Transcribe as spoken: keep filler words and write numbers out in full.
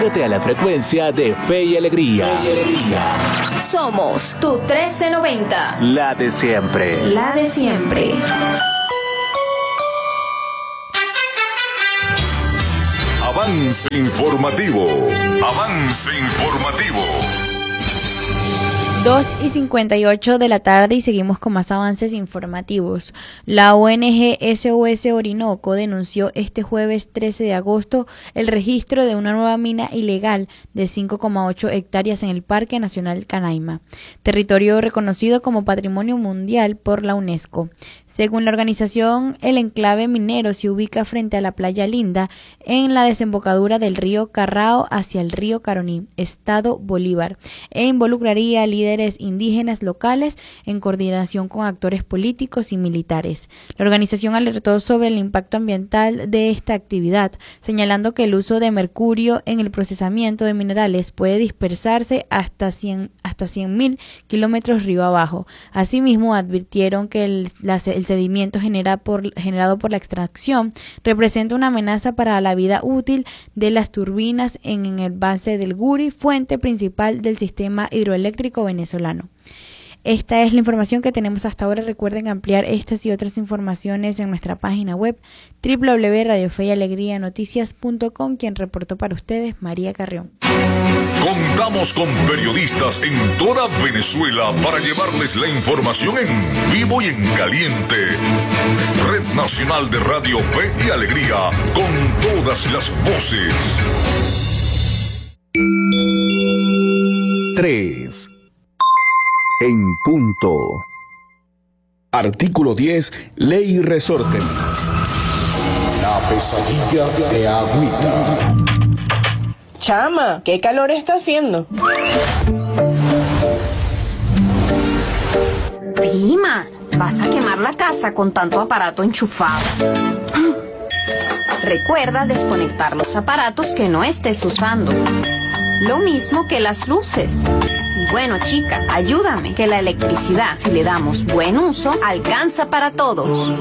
conectándote a la frecuencia de Fe y Alegría. Fe y Alegría. Somos tu trece noventa. La de siempre. La de siempre. Avance informativo. Avance informativo. dos y cincuenta y ocho de la tarde y seguimos con más avances informativos. La O N G S O S Orinoco denunció este jueves trece de agosto el registro de una nueva mina ilegal de cinco coma ocho hectáreas en el Parque Nacional Canaima, territorio reconocido como Patrimonio Mundial por la UNESCO. Según la organización, el enclave minero se ubica frente a la Playa Linda, en la desembocadura del río Carrao hacia el río Caroní, Estado Bolívar, e involucraría a líderes indígenas locales en coordinación con actores políticos y militares. La organización alertó sobre el impacto ambiental de esta actividad, señalando que el uso de mercurio en el procesamiento de minerales puede dispersarse hasta cien hasta cien mil kilómetros río abajo. Asimismo, advirtieron que el, la, el sedimento genera por, generado por la extracción representa una amenaza para la vida útil de las turbinas en, en el embalse del Guri, fuente principal del sistema hidroeléctrico venezolano. Esta es la información que tenemos hasta ahora. Recuerden ampliar estas y otras informaciones en nuestra página web doble u doble u doble u punto radio fe y alegría noticias punto com. Quien reportó para ustedes, María Carrión. Contamos con periodistas en toda Venezuela para llevarles la información en vivo y en caliente. Red Nacional de Radio Fe y Alegría, con todas las voces. tres. En punto. Artículo diez, Ley Resorte. La pesadilla de Agüita. Chama, ¿qué calor está haciendo? Prima, vas a quemar la casa con tanto aparato enchufado. Recuerda desconectar los aparatos que no estés usando. Lo mismo que las luces. Y bueno, chica, ayúdame, que la electricidad, si le damos buen uso, alcanza para todos.